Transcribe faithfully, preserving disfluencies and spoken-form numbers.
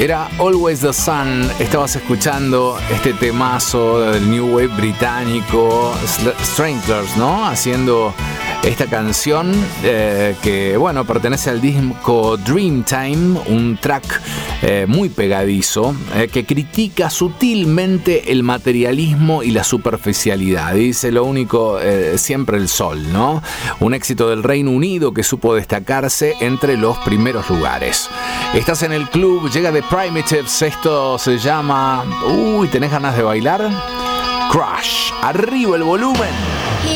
Era Always the Sun. Estabas escuchando este temazo del New Wave británico, Strangers, ¿no? Haciendo esta canción eh, que, bueno, pertenece al disco Dreamtime, un track eh, muy pegadizo eh, que critica sutilmente el materialismo y la superficialidad. Dice lo único, eh, siempre el sol, ¿no? Un éxito del Reino Unido que supo destacarse entre los primeros lugares. Estás en el club, llega The Primitives, esto se llama... Uy, ¿tenés ganas de bailar? Crush, arriba el volumen.